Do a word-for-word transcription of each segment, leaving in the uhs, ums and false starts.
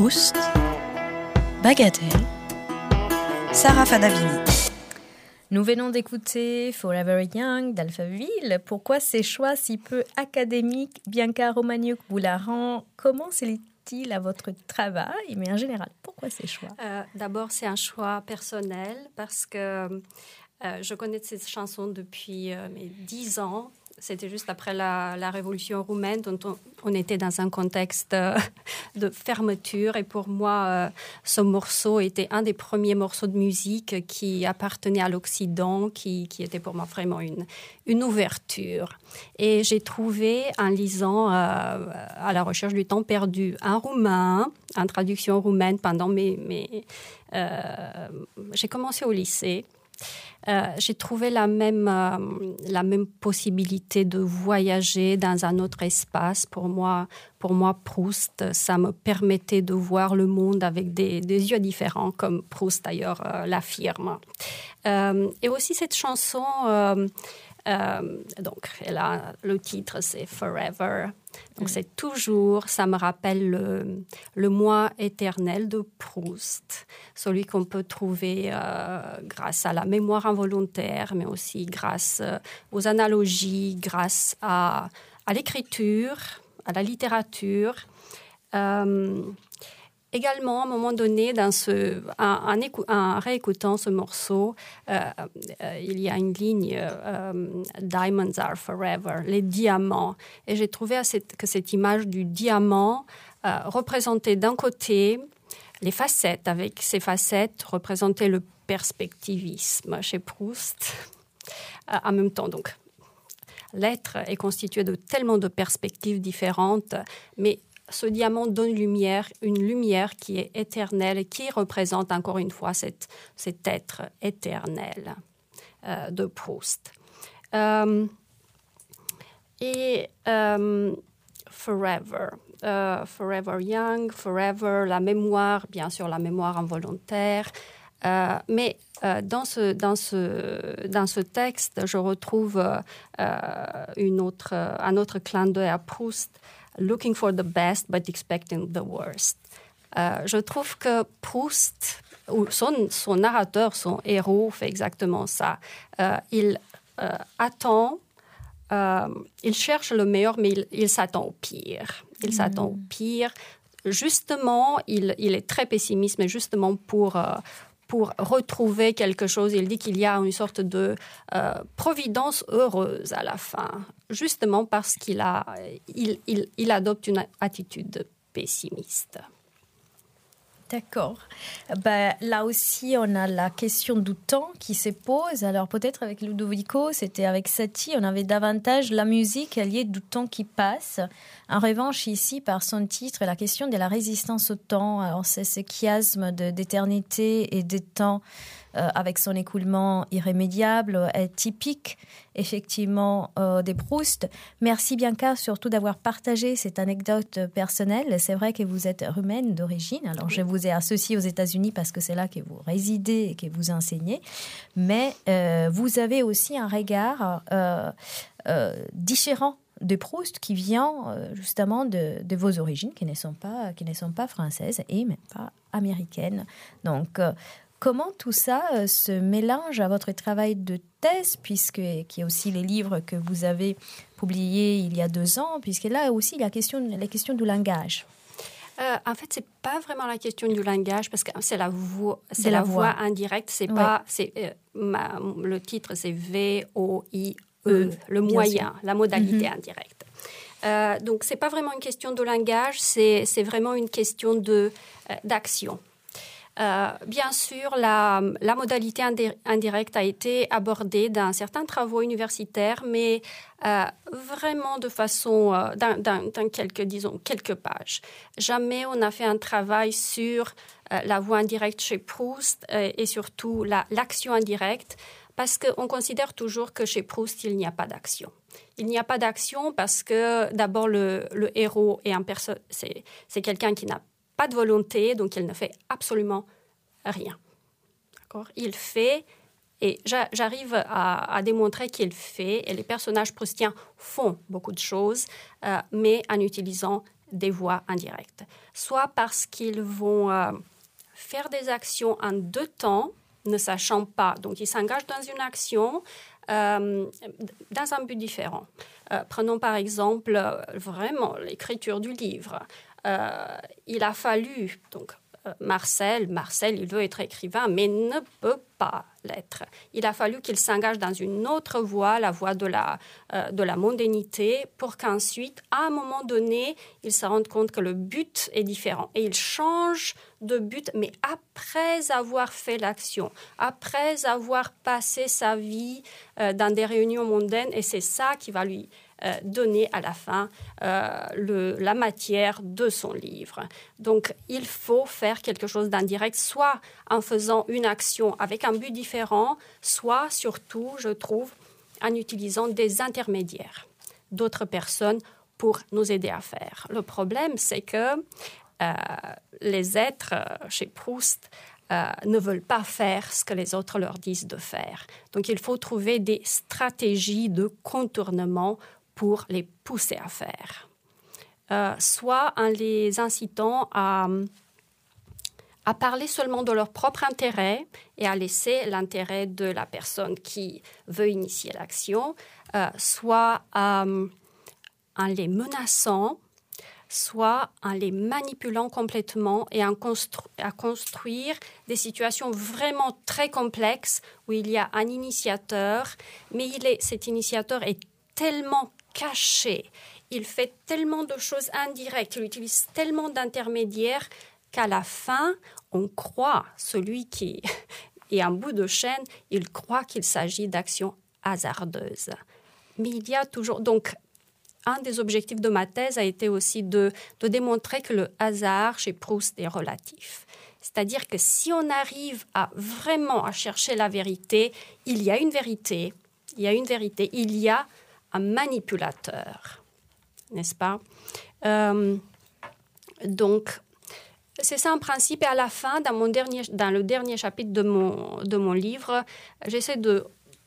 Proust, Bagatelle, Sarah Fadavini. Nous venons d'écouter Forever Young d'Alphaville. Pourquoi ces choix si peu académiques? Bianca Romagnuc-Boularan, comment se lie-t-il à votre travail? Mais en général, pourquoi ces choix? euh, D'abord, c'est un choix personnel parce que euh, je connais ces chansons depuis euh, mes dix ans. C'était juste après la, la révolution roumaine, dont on, on était dans un contexte euh, de fermeture. Et pour moi, euh, ce morceau était un des premiers morceaux de musique qui appartenait à l'Occident, qui, qui était pour moi vraiment une, une ouverture. Et j'ai trouvé, en lisant euh, à la recherche du temps perdu, un roumain, en traduction roumaine pendant mes... mes euh, j'ai commencé au lycée. Euh, j'ai trouvé la même, euh, la même possibilité de voyager dans un autre espace. Pour moi, pour moi, Proust, ça me permettait de voir le monde avec des, des yeux différents, comme Proust d'ailleurs euh, l'affirme. Euh, et aussi cette chanson, euh, euh, donc elle a, le titre c'est Forever. Donc, mmh. c'est toujours, ça me rappelle le, le moi éternel de Proust, celui qu'on peut trouver euh, grâce à la mémoire involontaire, mais aussi grâce euh, aux analogies, grâce à, à l'écriture, à la littérature. Euh, Également, à un moment donné, dans ce, en, en, écou- en réécoutant ce morceau, euh, euh, il y a une ligne euh, « Diamonds are forever », les diamants. Et j'ai trouvé à cette, que cette image du diamant euh, représentait d'un côté les facettes, avec ces facettes représentait le perspectivisme chez Proust. Euh, en même temps, donc, l'être est constitué de tellement de perspectives différentes, mais ce diamant donne lumière, une lumière qui est éternelle et qui représente encore une fois cette, cet être éternel euh, de Proust. Euh, et euh, Forever, euh, Forever Young, Forever, la mémoire, bien sûr la mémoire involontaire. Euh, mais euh, dans, ce, dans, ce, dans ce texte, je retrouve euh, une autre, un autre clin d'œil à Proust. Looking for the best but expecting the worst. Euh, je trouve que Proust, ou son, son narrateur, son héros, fait exactement ça. Euh, il euh, attend, euh, il cherche le meilleur, mais il, il s'attend au pire. Il mmh. s'attend au pire. Justement, il, il est très pessimiste, mais justement pour... Euh, pour retrouver quelque chose. Il dit qu'il y a une sorte de euh, providence heureuse à la fin, justement parce qu'il a, il, il, il adopte une attitude pessimiste. D'accord. Ben, là aussi, on a la question du temps qui se pose. Alors peut-être avec Ludovico, c'était avec Satie, on avait davantage la musique alliée du temps qui passe. En revanche, ici, par son titre, la question de la résistance au temps. Alors c'est ce chiasme de, d'éternité et de temps euh, avec son écoulement irrémédiable est typique, effectivement, euh, des Proust. Merci Bianca, surtout d'avoir partagé cette anecdote personnelle. C'est vrai que vous êtes roumaine d'origine. Alors je vous ai associé aux États-Unis parce que c'est là que vous résidez et que vous enseignez. Mais euh, vous avez aussi un regard euh, euh, différent de Proust qui vient euh, justement de, de vos origines, qui ne sont pas, qui ne sont pas françaises et même pas américaines. Donc, euh, comment tout ça euh, se mélange à votre travail de thèse, puisque qu'il y a aussi les livres que vous avez publiés il y a deux ans, puisque là aussi, il y a la question, la question du langage. Euh, en fait, c'est pas vraiment la question du langage parce que c'est la voix, c'est de la, la voix. voix indirecte. C'est ouais. pas, c'est euh, ma, le titre, c'est V O I E, le moyen, sûr. La modalité mm-hmm. indirecte. Euh, donc, c'est pas vraiment une question de langage, c'est c'est vraiment une question de euh, d'action. Euh, bien sûr, la, la modalité indi- indirecte a été abordée dans certains travaux universitaires, mais euh, vraiment de façon, euh, dans, dans, dans quelques, disons, quelques pages. Jamais on a fait un travail sur euh, la voix indirecte chez Proust euh, et surtout la, l'action indirecte, parce qu'on considère toujours que chez Proust, il n'y a pas d'action. Il n'y a pas d'action parce que, d'abord, le, le héros est un perso- c'est, c'est quelqu'un qui n'a pas de volonté, donc il ne fait absolument rien. D'accord ? Il fait, et j'a, j'arrive à, à démontrer qu'il fait, et les personnages proustiens font beaucoup de choses, euh, mais en utilisant des voies indirectes. Soit parce qu'ils vont euh, faire des actions en deux temps, ne sachant pas. Donc, ils s'engagent dans une action euh, dans un but différent. Euh, prenons par exemple euh, vraiment l'écriture du livre. Euh, il a fallu, donc, euh, Marcel, Marcel, il veut être écrivain, mais ne peut pas l'être. Il a fallu qu'il s'engage dans une autre voie, la voie de la, euh, de la mondanité, pour qu'ensuite, à un moment donné, il se rende compte que le but est différent. Et il change de but, mais après avoir fait l'action, après avoir passé sa vie euh, dans des réunions mondaines, et c'est ça qui va lui euh, donner à la fin euh, le, la matière de son livre. Donc, il faut faire quelque chose d'indirect, soit en faisant une action avec un but différent, soit surtout, je trouve, en utilisant des intermédiaires, d'autres personnes pour nous aider à faire. Le problème, c'est que euh, les êtres euh, chez Proust euh, ne veulent pas faire ce que les autres leur disent de faire. Donc, il faut trouver des stratégies de contournement pour les pousser à faire. Euh, soit en les incitant à... à parler seulement de leur propre intérêt et à laisser l'intérêt de la personne qui veut initier l'action, euh, soit euh, en les menaçant, soit en les manipulant complètement et en constru- à construire des situations vraiment très complexes où il y a un initiateur, mais il est, cet initiateur est tellement caché, il fait tellement de choses indirectes, il utilise tellement d'intermédiaires qu'à la fin, on croit, celui qui est en bout de chaîne, il croit qu'il s'agit d'actions hasardeuses. Mais il y a toujours... Donc, un des objectifs de ma thèse a été aussi de, de démontrer que le hasard chez Proust est relatif. C'est-à-dire que si on arrive à vraiment à chercher la vérité, il y a une vérité, il y a une vérité, il y a un manipulateur, n'est-ce pas ? euh, Donc... C'est ça en principe. Et à la fin, dans, mon dernier, dans le dernier chapitre de mon, de mon livre, j'essaie de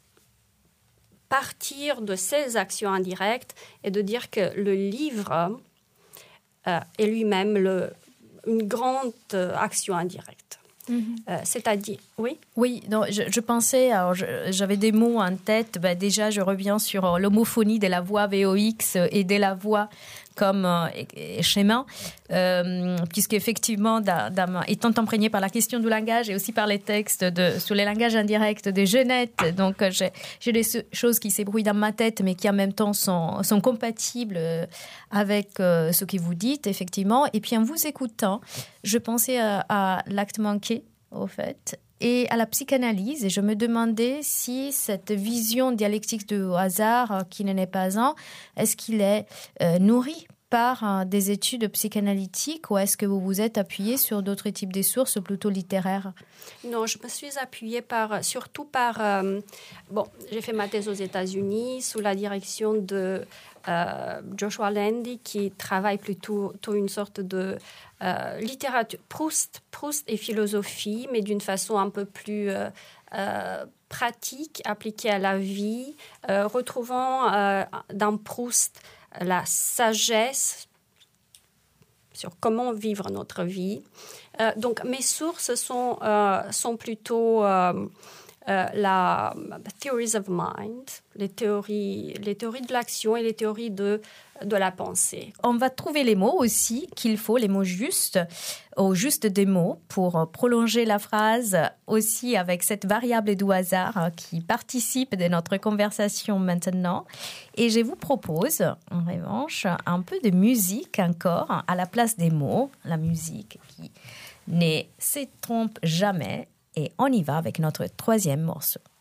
partir de ces actions indirectes et de dire que le livre euh, est lui-même le, une grande euh, action indirecte. Mm-hmm. Euh, c'est-à-dire, oui Oui, non, je, je pensais, alors je, j'avais des mots en tête. Ben déjà, je reviens sur l'homophonie de la voix V O X et de la voix comme euh, schéma, euh, puisqu'effectivement, dans, dans, étant imprégné par la question du langage et aussi par les textes de, sur les langages indirects de Genette, donc j'ai, j'ai des choses qui s'ébrouillent dans ma tête, mais qui en même temps sont, sont compatibles avec euh, ce que vous dites, effectivement. Et puis en vous écoutant, je pensais à, à l'acte manqué, au fait, et à la psychanalyse, et je me demandais si cette vision dialectique du hasard, euh, qui n'en est pas un, est-ce qu'il est euh, nourri par euh, des études psychanalytiques ou est-ce que vous vous êtes appuyé sur d'autres types de sources plutôt littéraires ? Non, je me suis appuyée par, surtout par... Euh, bon, j'ai fait ma thèse aux États-Unis sous la direction de euh, Joshua Landy, qui travaille plutôt, plutôt une sorte de euh, littérature, Proust, Proust et philosophie, mais d'une façon un peu plus euh, euh, pratique, appliquée à la vie, euh, retrouvant euh, dans Proust la sagesse sur comment vivre notre vie. Euh, donc, mes sources sont, euh, sont plutôt euh, euh, la theories of mind, les théories, les théories de l'action et les théories de, de la pensée. On va trouver les mots aussi qu'il faut, les mots justes, au juste des mots pour prolonger la phrase aussi avec cette variable du hasard qui participe de notre conversation maintenant. Et je vous propose, en revanche, un peu de musique encore à la place des mots, la musique qui ne se trompe jamais. Et on y va avec notre troisième morceau.